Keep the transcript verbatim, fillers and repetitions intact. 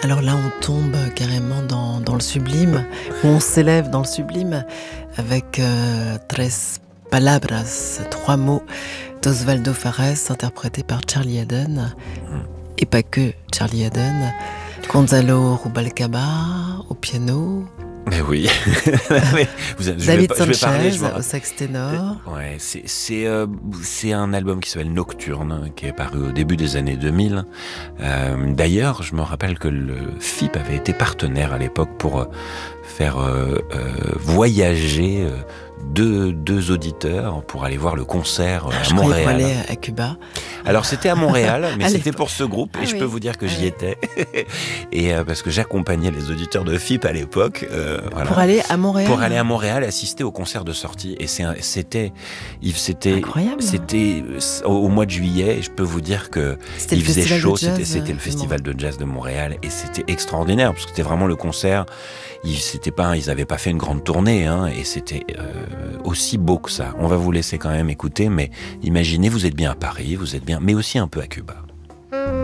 Alors là, on tombe carrément dans, dans le sublime, ou on s'élève dans le sublime, avec euh, Tres Palabras, trois mots d'Osvaldo Fares, interprété par Charlie Haden, et pas que Charlie Haden, Gonzalo Rubalcaba au piano. Mais oui. Vous avez, David je vais, Sanchez je vais parler, je vais... au sax ténor. Ouais, c'est, c'est, euh, c'est un album qui s'appelle Nocturne, qui est paru au début des années deux mille. Euh, d'ailleurs, je me rappelle que le F I P avait été partenaire à l'époque pour euh, faire euh, euh, voyager euh, deux, deux auditeurs pour aller voir le concert Ah, à je Montréal. Pour aller à Cuba. Alors c'était à Montréal, mais à c'était pour ce groupe, ah, et je oui. peux vous dire que j'y oui. étais, et euh, parce que j'accompagnais les auditeurs de F I P à l'époque. Euh, voilà, pour aller à Montréal. Pour aller à Montréal, assister au concert de sortie, et c'est un, c'était, c'était, incroyable. C'était au, au mois de juillet. Et je peux vous dire que c'était il faisait chaud. Jazz, c'était, c'était le festival de jazz de Montréal, et c'était extraordinaire parce que c'était vraiment le concert. Ils, c'était pas, ils avaient pas fait une grande tournée, hein, et c'était euh, aussi beau que ça. On va vous laisser quand même écouter, mais imaginez, vous êtes bien à Paris, vous êtes bien, mais aussi un peu à Cuba.